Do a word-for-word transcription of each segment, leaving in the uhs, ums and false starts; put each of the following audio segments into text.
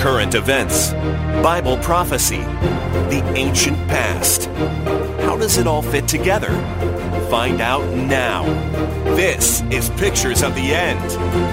current events, Bible prophecy, the ancient past. How does it all fit together? Find out now. This is Pictures of the End.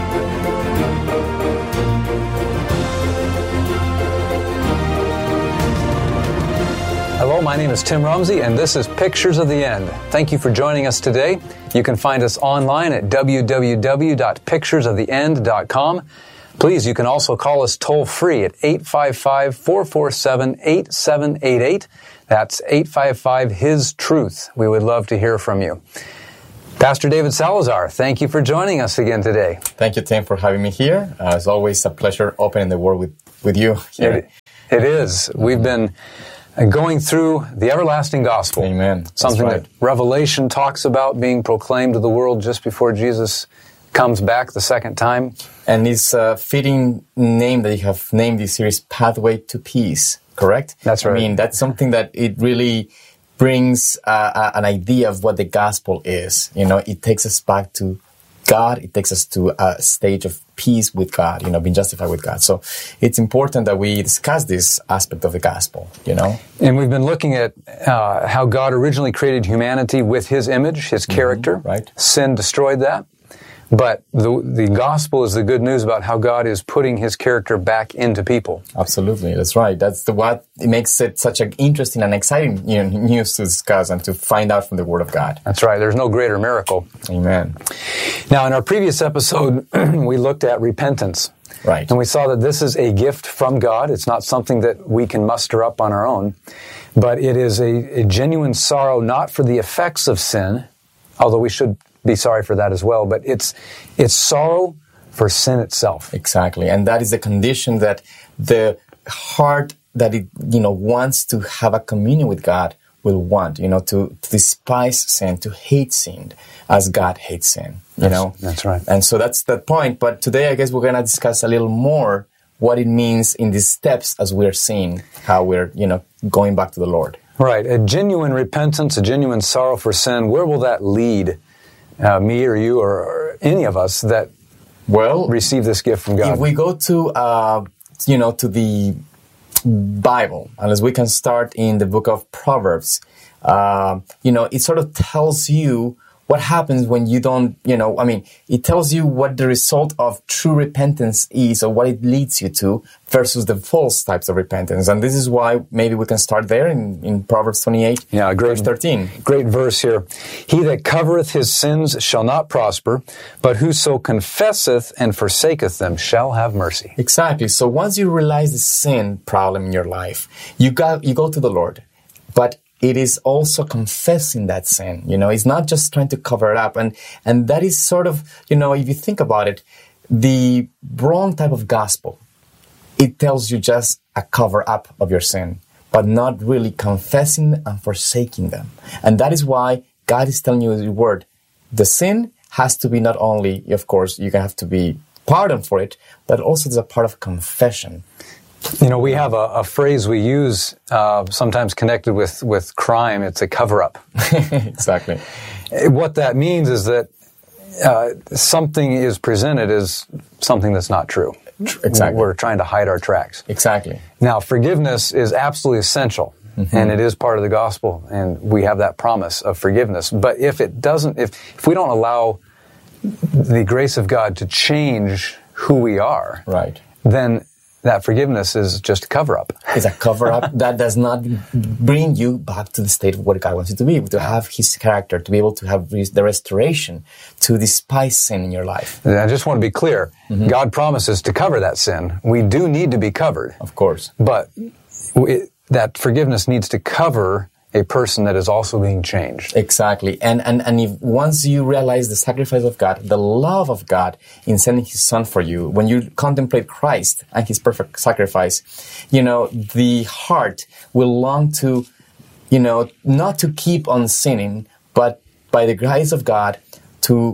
Hello, my name is Tim Rumsey, and this is Pictures of the End. Thank you for joining us today. You can find us online at w w w dot pictures of the end dot com. Please, you can also call us toll-free at eight five five, four four seven, eight seven eight eight. That's eight five five, His Truth. We would love to hear from you. Pastor David Salazar, thank you for joining us again today. Thank you, Tim, for having me here. Uh, it's always a pleasure opening the Word with, with you here. It, it is. We've been going through the everlasting gospel. Amen. That's Something right. that Revelation talks about being proclaimed to the world just before Jesus comes back the second time. And it's a fitting name that you have named this series, Pathway to Peace, correct? That's right. I mean, that's something that it really brings uh, an idea of what the gospel is. You know, it takes us back to God. It takes us to a stage of peace with God, you know, being justified with God. So it's important that we discuss this aspect of the gospel, you know. And we've been looking at uh, how God originally created humanity with His image, His character. Mm-hmm, right. Sin destroyed that. But the the gospel is the good news about how God is putting His character back into people. Absolutely, that's right. That's the what it makes it such an interesting and exciting, you know, news to discuss and to find out from the Word of God. That's right. There's no greater miracle. Amen. Now, in our previous episode, we looked at repentance. Right. And we saw that this is a gift from God. It's not something that we can muster up on our own, but it is a, a genuine sorrow not for the effects of sin, although we should be sorry for that as well, but it's it's sorrow for sin itself. Exactly. And that is the condition that the heart that it, you know, wants to have a communion with God will want, you know, to, to despise sin, to hate sin as God hates sin, you that's, know. That's right. And so that's the point. But today I guess we're going to discuss a little more what it means in these steps as we're seeing how we're, you know, going back to the Lord. Right. A genuine repentance, a genuine sorrow for sin, where will that lead Uh, me or you or, or any of us that well receive this gift from God? If we go to, uh, you know, to the Bible, unless we can start in the book of Proverbs, uh, you know, it sort of tells you what happens when you don't, you know, I mean, it tells you what the result of true repentance is or what it leads you to versus the false types of repentance. And this is why maybe we can start there in, in Proverbs twenty-eight, yeah, great, verse thirteen. Great verse here. He that covereth his sins shall not prosper, but whoso confesseth and forsaketh them shall have mercy. Exactly. So once you realize the sin problem in your life, you got you go to the Lord. But it is also confessing that sin. You know, it's not just trying to cover it up. And, and that is sort of, you know, if you think about it, the wrong type of gospel, it tells you just a cover up of your sin, but not really confessing and forsaking them. And that is why God is telling you the word. The sin has to be not only, of course, you have to be pardoned for it, but also there's a part of confession. You know, we have a, a phrase we use uh, sometimes connected with, with crime. It's a cover-up. Exactly. What that means is that uh, something is presented as something that's not true. Exactly. We're trying to hide our tracks. Exactly. Now, forgiveness is absolutely essential, mm-hmm. and it is part of the gospel, and we have that promise of forgiveness. But if it doesn't, if, if we don't allow the grace of God to change who we are, right, then that forgiveness is just a cover-up. It's a cover-up that does not bring you back to the state of what God wants you to be, to have His character, to be able to have the restoration, to despise sin in your life. And I just want to be clear. Mm-hmm. God promises to cover that sin. We do need to be covered. Of course. But it, that forgiveness needs to cover a person that is also being changed. Exactly. And and and if once you realize the sacrifice of God, the love of God in sending His Son for you, when you contemplate Christ and His perfect sacrifice, you know, the heart will long to, you know, not to keep on sinning, but by the grace of God to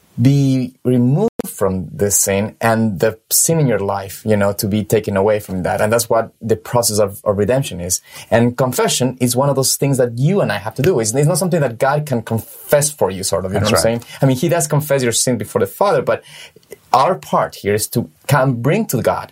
be removed from the sin and the sin in your life, you know, to be taken away from that. And that's what the process of, of redemption is. And confession is one of those things that you and I have to do. It's, it's not something that God can confess for you, sort of, you That's know what right. I'm saying? I mean, He does confess your sin before the Father, but our part here is to come bring to God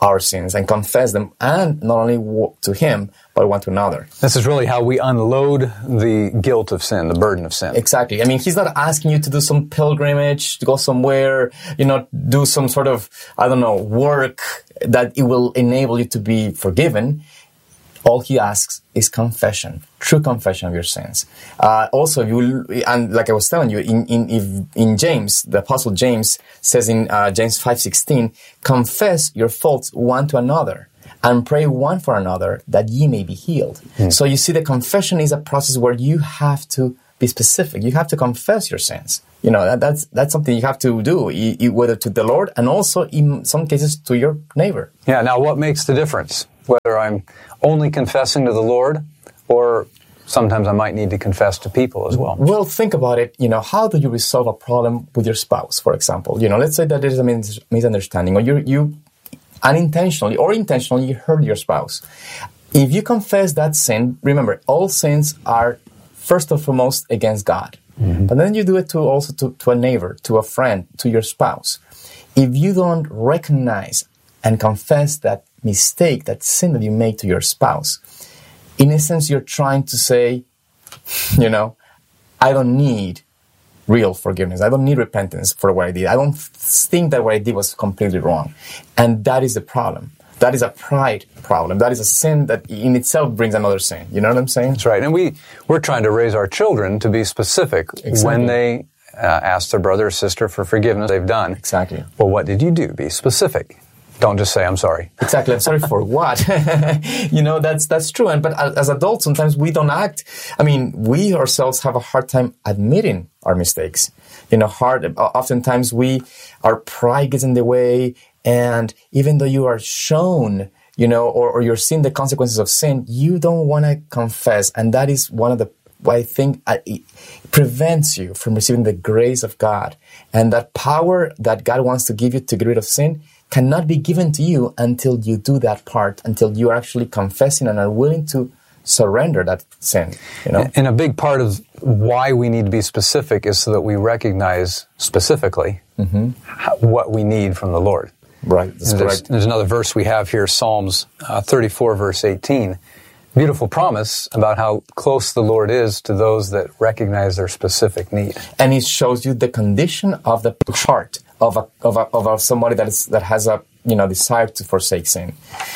our sins and confess them, and not only to Him, but one to another. This is really how we unload the guilt of sin, the burden of sin. Exactly. I mean, He's not asking you to do some pilgrimage, to go somewhere, you know, do some sort of, I don't know, work that it will enable you to be forgiven. All He asks is confession, true confession of your sins. Uh, also, you and like I was telling you, in in if, in James, the Apostle James says in uh, James five sixteen, confess your faults one to another and pray one for another that ye may be healed. Mm. So you see, the confession is a process where you have to be specific. You have to confess your sins. You know, that, that's that's something you have to do, you, you, whether to the Lord and also in some cases to your neighbor. Yeah. Now, what makes the difference? Whether I'm only confessing to the Lord, or sometimes I might need to confess to people as well. Well, think about it. You know, how do you resolve a problem with your spouse, for example? You know, let's say that there is a mis- misunderstanding, or you you unintentionally or intentionally hurt your spouse. If you confess that sin, remember, all sins are first and foremost against God. Mm-hmm. But then you do it to also to, to a neighbor, to a friend, to your spouse. If you don't recognize and confess that mistake, that sin that you made to your spouse, in essence, you're trying to say, you know, I don't need real forgiveness. I don't need repentance for what I did. I don't think that what I did was completely wrong. And that is the problem. That is a pride problem. That is a sin that in itself brings another sin. You know what I'm saying? That's right. And we, we're trying to raise our children to be specific exactly. when they uh, ask their brother or sister for forgiveness they've done. Exactly. Well, what did you do? Be specific. Don't just say, I'm sorry. Exactly. I'm sorry for what? You know, that's that's true. And But as adults, sometimes we don't act. I mean, we ourselves have a hard time admitting our mistakes. You know, hard. Oftentimes we, our pride gets in the way. And even though you are shown, you know, or, or you're seeing the consequences of sin, you don't want to confess. And that is one of the, what I think uh, it prevents you from receiving the grace of God. And that power that God wants to give you to get rid of sin cannot be given to you until you do that part, until you are actually confessing and are willing to surrender that sin. You know? And a big part of why we need to be specific is so that we recognize specifically mm-hmm. how, what we need from the Lord. Right, that's there's, correct. There's another verse we have here, Psalms uh, thirty-four, verse eighteen. Beautiful promise about how close the Lord is to those that recognize their specific need. And it shows you the condition of the heart of a, of a, of a, somebody that is that has a you know desire to forsake sin.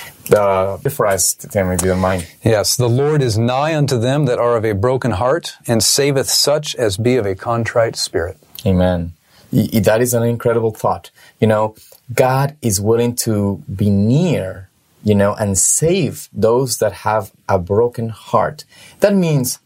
Uh, before I Tim, if you don't mind. Yes, the Lord is nigh unto them that are of a broken heart, and saveth such as be of a contrite spirit. Amen. Y- that is an incredible thought. You know, God is willing to be near, you know, and save those that have a broken heart. That means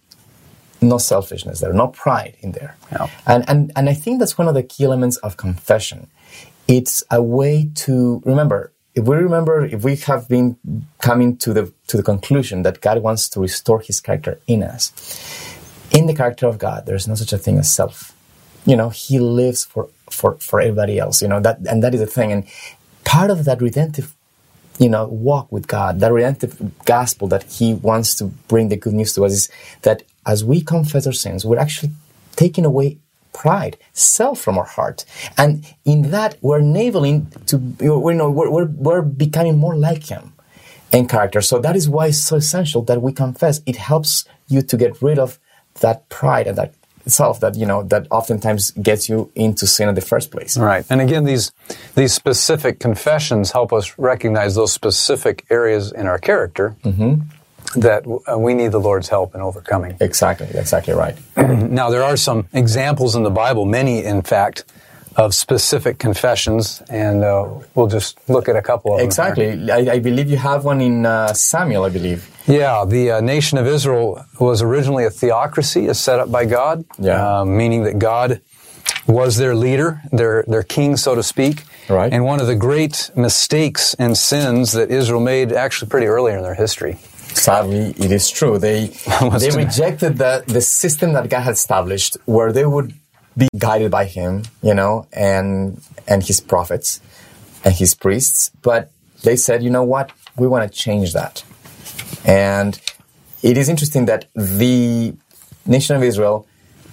no selfishness there, no pride in there. No. And, and, and I think that's one of the key elements of confession. It's a way to, remember, if we remember, if we have been coming to the, to the conclusion that God wants to restore His character in us, in the character of God, there's no such a thing as self. You know, He lives for, for, for everybody else, you know, that, and that is the thing. And part of that redemptive, you know, walk with God, that redemptive gospel that He wants to bring the good news to us is that as we confess our sins, we're actually taking away pride, self from our heart. And in that, we're enabling to, you know, we're, we're, we're becoming more like Him in character. So that is why it's so essential that we confess. It helps you to get rid of that pride and that self that, you know, that oftentimes gets you into sin in the first place. Right. And again, these these specific confessions help us recognize those specific areas in our character mm-hmm. that uh, we need the Lord's help in overcoming. Exactly. Exactly right. Now, there are some examples in the Bible, many, in fact, of specific confessions, and uh, we'll just look at a couple of them. Exactly. I, I believe you have one in uh, Samuel, I believe. Yeah, the uh, nation of Israel was originally a theocracy, a set up by God, yeah. uh, meaning that God was their leader, their their king, so to speak. Right. And one of the great mistakes and sins that Israel made actually pretty early in their history. Sadly, it is true. They they rejected the, the system that God had established where they would be guided by Him, you know, and and His prophets and His priests. But they said, you know what, we want to change that. And it is interesting that the nation of Israel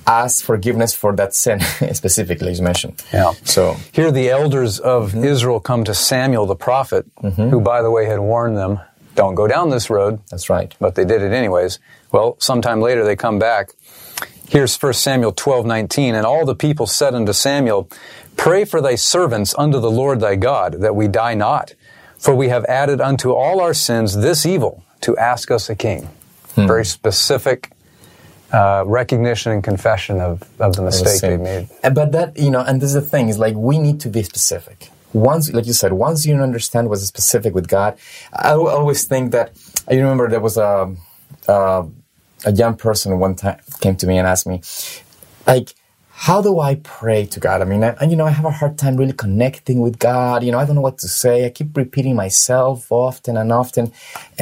ask forgiveness for that sin, specifically, as mentioned. Yeah. So here the elders of mm-hmm. Israel come to Samuel the prophet, mm-hmm. who, by the way, had warned them, don't go down this road. That's right. But they did it anyways. Well, sometime later they come back. Here's First Samuel twelve nineteen. And all the people said unto Samuel, pray for thy servants unto the Lord thy God, that we die not. For we have added unto all our sins this evil, to ask us a king. Hmm. Very specific uh, recognition and confession of, of the mistake they made. But that, you know, and this is the thing, is like we need to be specific. Once, like you said, once you understand what's specific with God, I always think that, I remember there was a, a, a young person one time came to me and asked me, like, how do I pray to God? I mean, I, you know, I have a hard time really connecting with God. You know, I don't know what to say. I keep repeating myself often and often.